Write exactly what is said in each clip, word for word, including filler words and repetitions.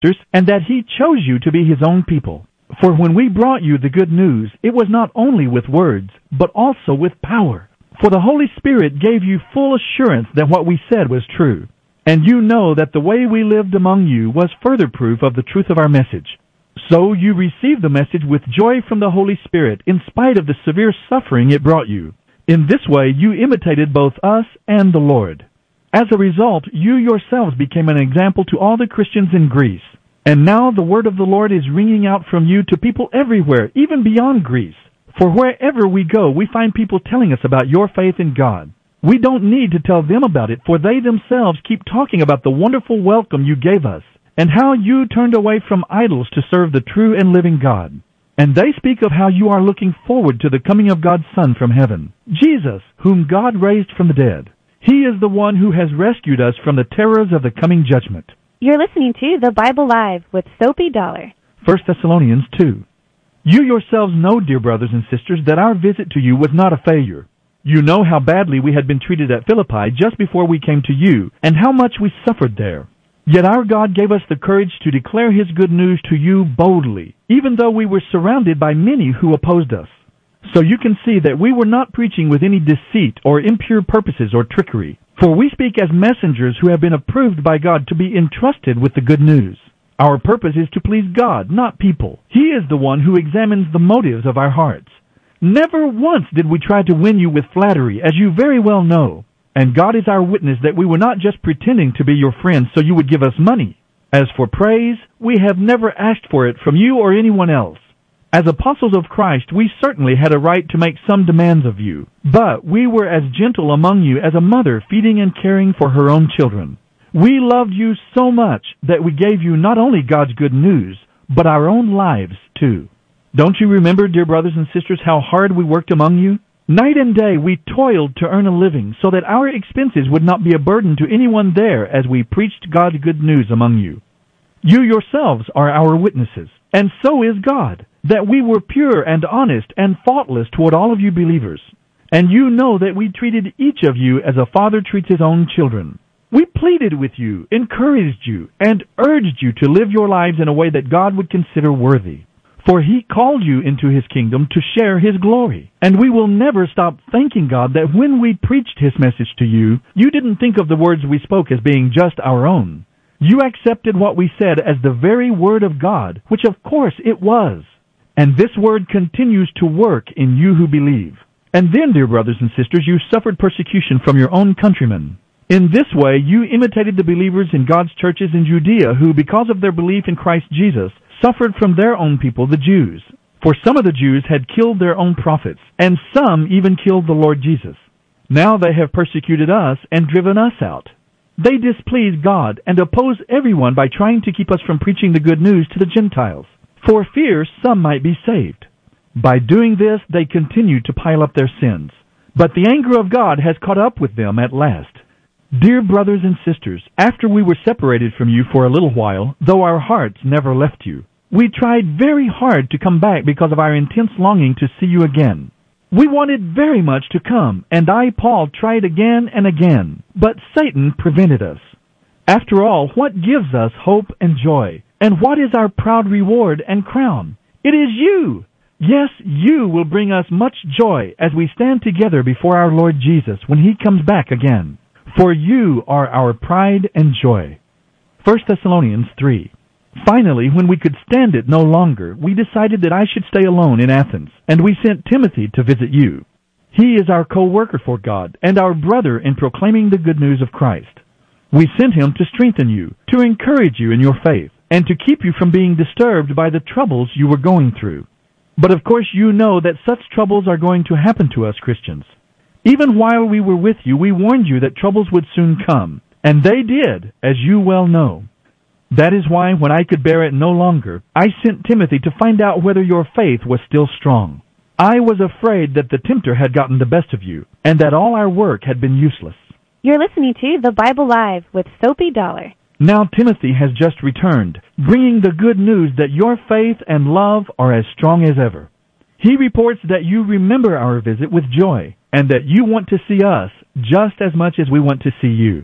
and that He chose you to be His own people. For when we brought you the good news, it was not only with words, but also with power. For the Holy Spirit gave you full assurance that what we said was true. And you know that the way we lived among you was further proof of the truth of our message. So you received the message with joy from the Holy Spirit, in spite of the severe suffering it brought you. In this way you imitated both us and the Lord. As a result, you yourselves became an example to all the Christians in Greece. And now the word of the Lord is ringing out from you to people everywhere, even beyond Greece. For wherever we go, we find people telling us about your faith in God. We don't need to tell them about it, for they themselves keep talking about the wonderful welcome you gave us, and how you turned away from idols to serve the true and living God. And they speak of how you are looking forward to the coming of God's Son from heaven, Jesus, whom God raised from the dead. He is the one who has rescued us from the terrors of the coming judgment. You're listening to The Bible Live with Soapy Dollar. First Thessalonians two. You yourselves know, dear brothers and sisters, that our visit to you was not a failure. You know how badly we had been treated at Philippi just before we came to you, and how much we suffered there. Yet our God gave us the courage to declare His good news to you boldly, even though we were surrounded by many who opposed us. So you can see that we were not preaching with any deceit or impure purposes or trickery, for we speak as messengers who have been approved by God to be entrusted with the good news. Our purpose is to please God, not people. He is the one who examines the motives of our hearts. Never once did we try to win you with flattery, as you very well know. And God is our witness that we were not just pretending to be your friends so you would give us money. As for praise, we have never asked for it from you or anyone else. As apostles of Christ, we certainly had a right to make some demands of you, but we were as gentle among you as a mother feeding and caring for her own children. We loved you so much that we gave you not only God's good news, but our own lives too. Don't you remember, dear brothers and sisters, how hard we worked among you? Night and day we toiled to earn a living so that our expenses would not be a burden to anyone there as we preached God's good news among you. You yourselves are our witnesses, and so is God, that we were pure and honest and faultless toward all of you believers. And you know that we treated each of you as a father treats his own children. We pleaded with you, encouraged you, and urged you to live your lives in a way that God would consider worthy. For He called you into His kingdom to share His glory. And we will never stop thanking God that when we preached His message to you, you didn't think of the words we spoke as being just our own. You accepted what we said as the very Word of God, which of course it was. And this Word continues to work in you who believe. And then, dear brothers and sisters, you suffered persecution from your own countrymen. In this way, you imitated the believers in God's churches in Judea who, because of their belief in Christ Jesus, suffered from their own people, the Jews. For some of the Jews had killed their own prophets, and some even killed the Lord Jesus. Now they have persecuted us and driven us out. They displease God and oppose everyone by trying to keep us from preaching the good news to the Gentiles, for fear some might be saved. By doing this, they continue to pile up their sins. But the anger of God has caught up with them at last. Dear brothers and sisters, after we were separated from you for a little while, though our hearts never left you, we tried very hard to come back because of our intense longing to see you again. We wanted very much to come, and I, Paul, tried again and again, but Satan prevented us. After all, what gives us hope and joy? And what is our proud reward and crown? It is you! Yes, you will bring us much joy as we stand together before our Lord Jesus when He comes back again. For you are our pride and joy. First Thessalonians three. Finally, when we could stand it no longer, we decided that I should stay alone in Athens, and we sent Timothy to visit you. He is our co-worker for God and our brother in proclaiming the good news of Christ. We sent him to strengthen you, to encourage you in your faith, and to keep you from being disturbed by the troubles you were going through. But of course you know that such troubles are going to happen to us Christians. Even while we were with you, we warned you that troubles would soon come, and they did, as you well know. That is why, when I could bear it no longer, I sent Timothy to find out whether your faith was still strong. I was afraid that the tempter had gotten the best of you, and that all our work had been useless. You're listening to The Bible Live with Soapy Dollar. Now Timothy has just returned, bringing the good news that your faith and love are as strong as ever. He reports that you remember our visit with joy, and that you want to see us just as much as we want to see you.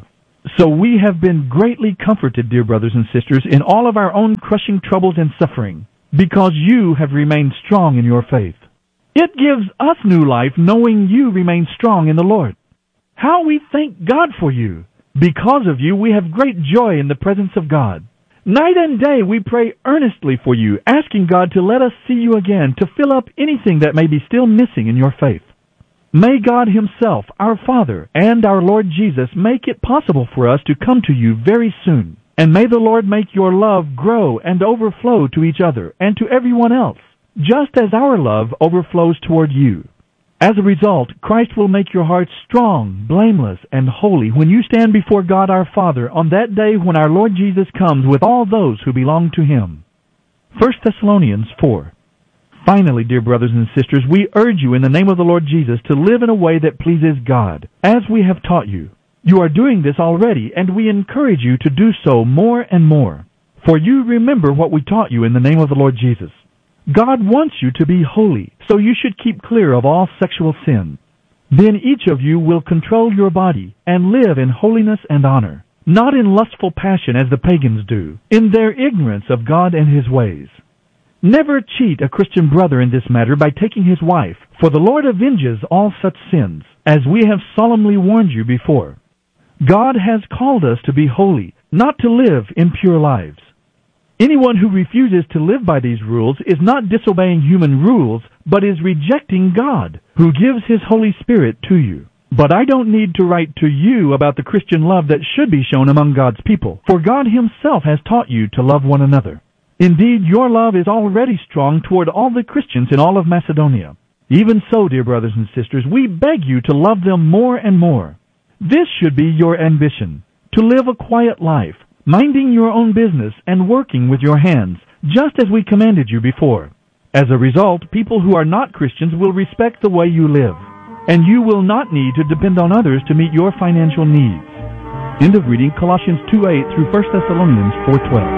So we have been greatly comforted, dear brothers and sisters, in all of our own crushing troubles and suffering, because you have remained strong in your faith. It gives us new life knowing you remain strong in the Lord. How we thank God for you! Because of you, we have great joy in the presence of God. Night and day we pray earnestly for you, asking God to let us see you again, to fill up anything that may be still missing in your faith. May God Himself, our Father, and our Lord Jesus make it possible for us to come to you very soon. And may the Lord make your love grow and overflow to each other and to everyone else, just as our love overflows toward you. As a result, Christ will make your heart strong, blameless, and holy when you stand before God our Father on that day when our Lord Jesus comes with all those who belong to Him. First Thessalonians four. Finally, dear brothers and sisters, we urge you in the name of the Lord Jesus to live in a way that pleases God, as we have taught you. You are doing this already, and we encourage you to do so more and more. For you remember what we taught you in the name of the Lord Jesus. God wants you to be holy, so you should keep clear of all sexual sin. Then each of you will control your body and live in holiness and honor, not in lustful passion as the pagans do, in their ignorance of God and His ways. Never cheat a Christian brother in this matter by taking his wife, for the Lord avenges all such sins, as we have solemnly warned you before. God has called us to be holy, not to live impure lives. Anyone who refuses to live by these rules is not disobeying human rules, but is rejecting God, who gives His Holy Spirit to you. But I don't need to write to you about the Christian love that should be shown among God's people, for God Himself has taught you to love one another. Indeed, your love is already strong toward all the Christians in all of Macedonia. Even so, dear brothers and sisters, we beg you to love them more and more. This should be your ambition, to live a quiet life, minding your own business and working with your hands, just as we commanded you before. As a result, people who are not Christians will respect the way you live, and you will not need to depend on others to meet your financial needs. End of reading Colossians two eight through First Thessalonians four twelve.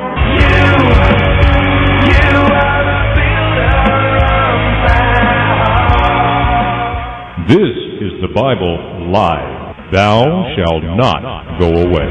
This is the Bible Live. Thou shalt not go away.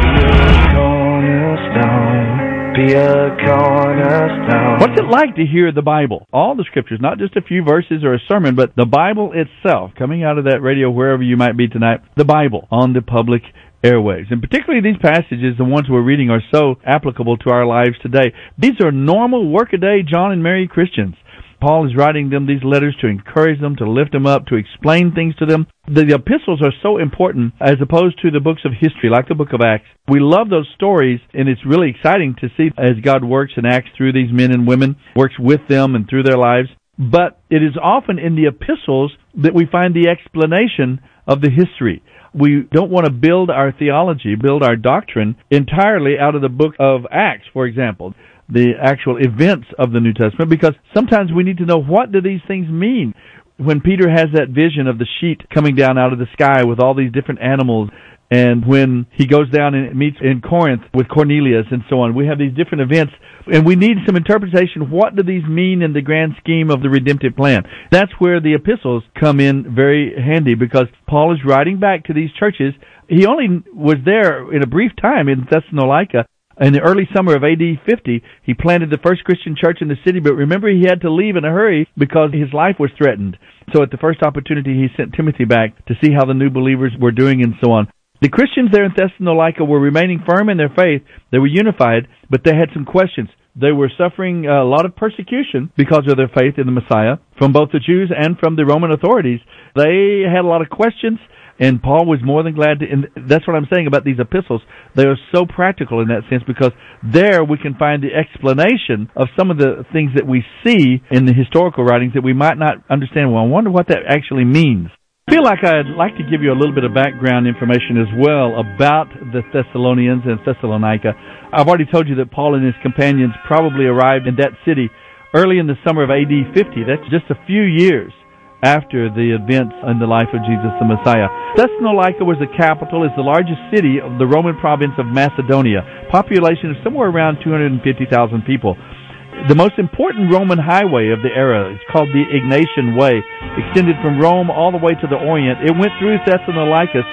Be a cornerstone. What's it like to hear the Bible? All the Scriptures, not just a few verses or a sermon, but the Bible itself, coming out of that radio wherever you might be tonight, the Bible on the public airwaves. And particularly these passages, the ones we're reading, are so applicable to our lives today. These are normal, workaday John and Mary Christians. Paul is writing them these letters to encourage them, to lift them up, to explain things to them. The, the epistles are so important as opposed to the books of history, like the book of Acts. We love those stories, and it's really exciting to see as God works and acts through these men and women, works with them and through their lives. But it is often in the epistles that we find the explanation of the history. We don't want to build our theology, build our doctrine entirely out of the book of Acts, for example, the actual events of the New Testament, because sometimes we need to know, what do these things mean? When Peter has that vision of the sheet coming down out of the sky with all these different animals, and when he goes down and meets in Corinth with Cornelius and so on, we have these different events, and we need some interpretation. What do these mean in the grand scheme of the redemptive plan? That's where the epistles come in very handy, because Paul is writing back to these churches. He only was there in a brief time in Thessalonica. In the early summer of A D fifty, he planted the first Christian church in the city, but remember, he had to leave in a hurry because his life was threatened. So at the first opportunity, he sent Timothy back to see how the new believers were doing and so on. The Christians there in Thessalonica were remaining firm in their faith. They were unified, but they had some questions. They were suffering a lot of persecution because of their faith in the Messiah from both the Jews and from the Roman authorities. They had a lot of questions, and Paul was more than glad to, and that's what I'm saying about these epistles. They are so practical in that sense, because there we can find the explanation of some of the things that we see in the historical writings that we might not understand. Well, I wonder what that actually means. I feel like I'd like to give you a little bit of background information as well about the Thessalonians and Thessalonica. I've already told you that Paul and his companions probably arrived in that city early in the summer of A D fifty. That's just a few years after the events in the life of Jesus the Messiah. Thessalonica was the capital, is the largest city of the Roman province of Macedonia. Population of somewhere around two hundred fifty thousand people. The most important Roman highway of the era is called the Egnatian Way, extended from Rome all the way to the Orient. It went through Thessalonica, so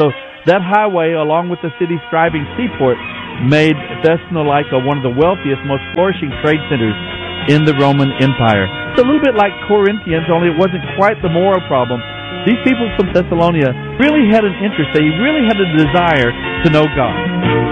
That highway, along with the city's thriving seaport, made Thessalonica one of the wealthiest, most flourishing trade centers in the Roman Empire. It's a little bit like Corinthians, only it wasn't quite the moral problem. These people from Thessalonica really had an interest. They really had a desire to know God.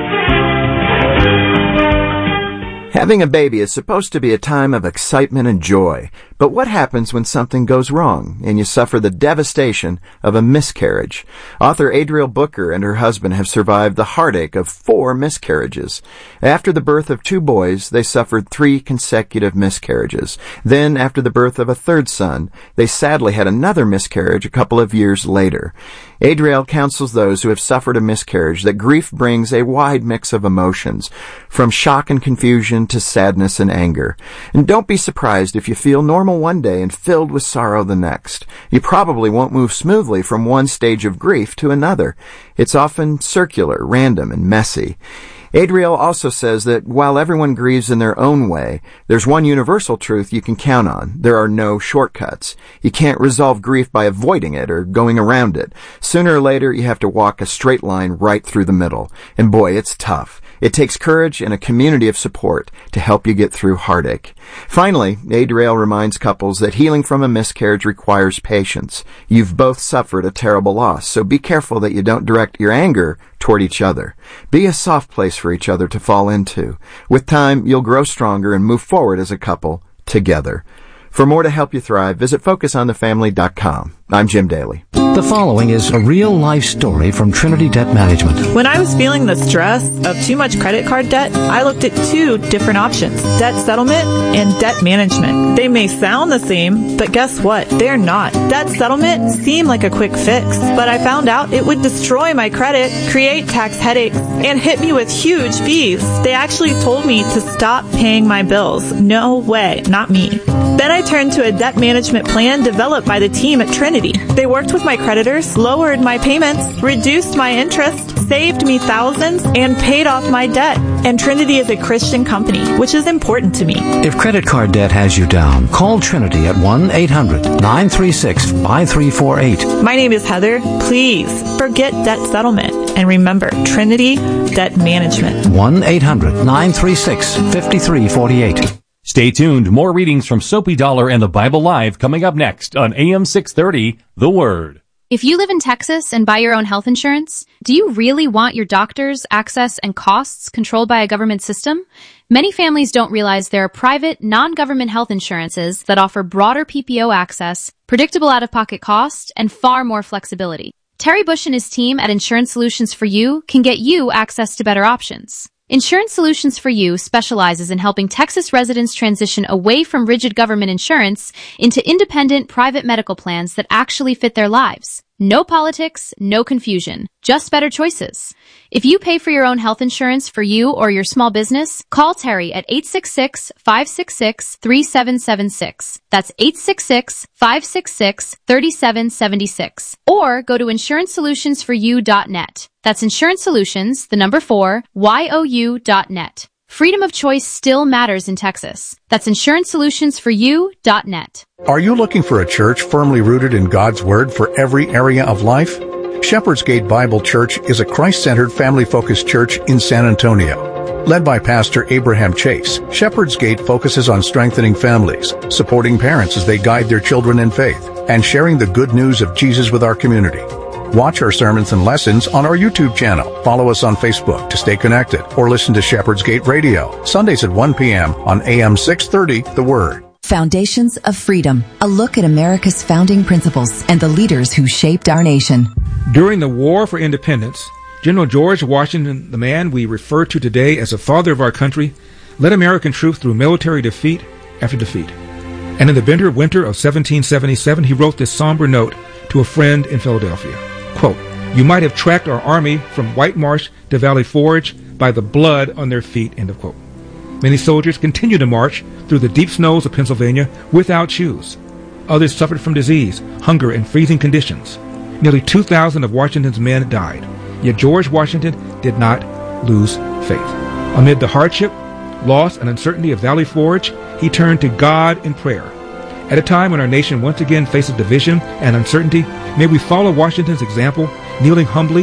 Having a baby is supposed to be a time of excitement and joy. But what happens when something goes wrong and you suffer the devastation of a miscarriage? Author Adriel Booker and her husband have survived the heartache of four miscarriages. After the birth of two boys, they suffered three consecutive miscarriages. Then, after the birth of a third son, they sadly had another miscarriage a couple of years later. Adriel counsels those who have suffered a miscarriage that grief brings a wide mix of emotions, from shock and confusion to sadness and anger. And don't be surprised if you feel normal one day and filled with sorrow the next. You probably won't move smoothly from one stage of grief to another. It's often circular, random, and messy. Adriel also says that while everyone grieves in their own way, there's one universal truth you can count on. There are no shortcuts. You can't resolve grief by avoiding it or going around it. Sooner or later, you have to walk a straight line right through the middle. And boy, it's tough. It takes courage and a community of support to help you get through heartache. Finally, Adriel reminds couples that healing from a miscarriage requires patience. You've both suffered a terrible loss, so be careful that you don't direct your anger toward each other. Be a soft place for each other to fall into. With time, you'll grow stronger and move forward as a couple together. For more to help you thrive, visit focus on the family dot com. I'm Jim Daly. The following is a real-life story from Trinity Debt Management. When I was feeling the stress of too much credit card debt, I looked at two different options, debt settlement and debt management. They may sound the same, but guess what? They're not. Debt settlement seemed like a quick fix, but I found out it would destroy my credit, create tax headaches, and hit me with huge fees. They actually told me to stop paying my bills. No way, not me. Then I turned to a debt management plan developed by the team at Trinity. They worked with my creditors, lowered my payments, reduced my interest, saved me thousands, and paid off my debt. And Trinity is a Christian company, which is important to me. If credit card debt has you down, call Trinity at one eight hundred nine three six five three four eight. My name is Heather. Please forget debt settlement. And remember, Trinity Debt Management. one eight hundred nine three six five three four eight. Stay tuned. More readings from Soapy Dollar and the Bible Live coming up next on A M six thirty, The Word. If you live in Texas and buy your own health insurance, do you really want your doctors, access, and costs controlled by a government system? Many families don't realize there are private, non-government health insurances that offer broader P P O access, predictable out-of-pocket cost, and far more flexibility. Terry Bush and his team at Insurance Solutions for You can get you access to better options. Insurance Solutions for You specializes in helping Texas residents transition away from rigid government insurance into independent private medical plans that actually fit their lives. No politics, no confusion, just better choices. If you pay for your own health insurance for you or your small business, call Terry at eight six six, five six six, three seven seven six. That's eight six six, five six six, three seven seven six. Or go to insurance solutions for you dot net. That's Insurance Solutions, the number four, Y O U dot net. Freedom of choice still matters in Texas. That's insurance solutions for you dot net. Are you looking for a church firmly rooted in God's Word for every area of life? Shepherd's Gate Bible Church is a Christ-centered, family-focused church in San Antonio. Led by Pastor Abraham Chase, Shepherd's Gate focuses on strengthening families, supporting parents as they guide their children in faith, and sharing the good news of Jesus with our community. Watch our sermons and lessons on our YouTube channel. Follow us on Facebook to stay connected, or listen to Shepherd's Gate Radio, Sundays at one p.m. on A M six thirty, The Word. Foundations of Freedom, a look at America's founding principles and the leaders who shaped our nation. During the War for Independence, General George Washington, the man we refer to today as the father of our country, led American troops through military defeat after defeat. And in the bitter winter of seventeen seventy-seven, he wrote this somber note to a friend in Philadelphia. Quote, "You might have tracked our army from White Marsh to Valley Forge by the blood on their feet," end of quote. Many soldiers continued to march through the deep snows of Pennsylvania without shoes. Others suffered from disease, hunger, and freezing conditions. Nearly two thousand of Washington's men died. Yet George Washington did not lose faith. Amid the hardship, loss, and uncertainty of Valley Forge, he turned to God in prayer. At a time when our nation once again faces division and uncertainty, may we follow Washington's example, kneeling humbly,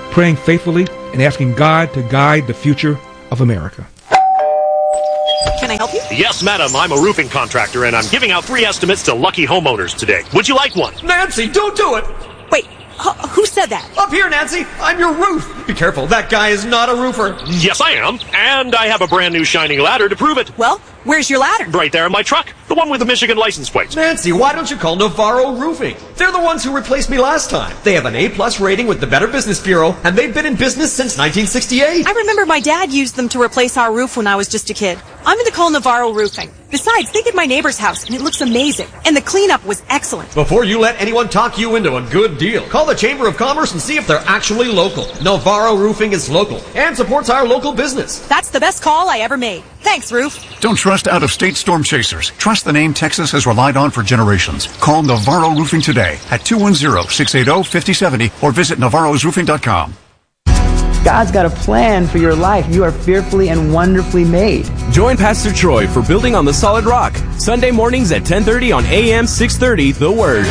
praying faithfully, and asking God to guide the future of America. Can I help you? Yes, madam. I'm a roofing contractor, and I'm giving out free estimates to lucky homeowners today. Would you like one? Nancy, don't do it! Wait, h- who said that? Up here, Nancy! I'm your roof! Be careful, that guy is not a roofer. Yes, I am. And I have a brand new shining ladder to prove it. Well, where's your ladder? Right there in my truck. The one with the Michigan license plate. Nancy, why don't you call Navarro Roofing? They're the ones who replaced me last time. They have an A-plus rating with the Better Business Bureau, and they've been in business since nineteen sixty-eight. I remember my dad used them to replace our roof when I was just a kid. I'm going to call Navarro Roofing. Besides, they did my neighbor's house, and it looks amazing. And the cleanup was excellent. Before you let anyone talk you into a good deal, call the Chamber of Commerce and see if they're actually local. Navarro Roofing is local and supports our local business. That's the best call I ever made. Thanks, Roof. Don't trust out-of-state storm chasers. Trust the name Texas has relied on for generations. Call Navarro Roofing today at two one zero, six eight zero, five zero seven zero or visit navarros roofing dot com. God's got a plan for your life. You are fearfully and wonderfully made. Join Pastor Troy for Building on the Solid Rock, Sunday mornings at ten thirty on A M six thirty, The Word.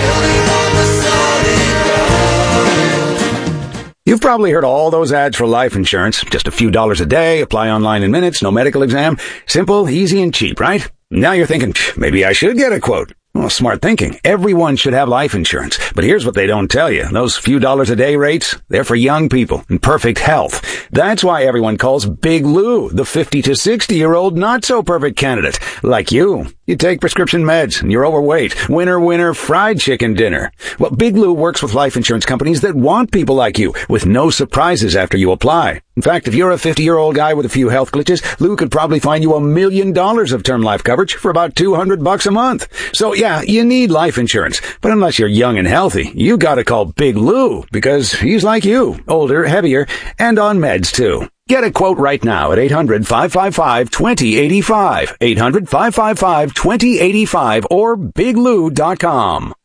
You've probably heard all those ads for life insurance. Just a few dollars a day, apply online in minutes, no medical exam. Simple, easy, and cheap, right? Now you're thinking, maybe I should get a quote. Well, smart thinking. Everyone should have life insurance. But here's what they don't tell you. Those few dollars a day rates, they're for young people in perfect health. That's why everyone calls Big Lou the fifty to sixty year old not so perfect candidate. Like you. You take prescription meds and you're overweight. Winner, winner, fried chicken dinner. Well, Big Lou works with life insurance companies that want people like you with no surprises after you apply. In fact, if you're a fifty year old guy with a few health glitches, Lou could probably find you a million dollars of term life coverage for about two hundred bucks a month. So yeah, you need life insurance. But unless you're young and healthy, you gotta call Big Lou because he's like you, older, heavier, and on meds too. Get a quote right now at eight hundred, five five five, two zero eight five, eight hundred, five five five, two zero eight five or big lou dot com.